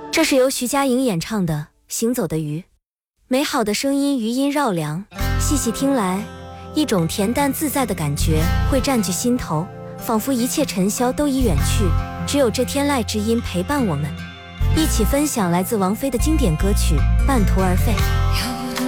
这是由徐佳莹演唱的《行走的鱼》，美好的声音余音绕梁，细细听来，一种恬淡自在的感觉会占据心头，仿佛一切尘嚣都已远去，只有这天籁之音陪伴我们，一起分享来自王菲的经典歌曲《半途而废》。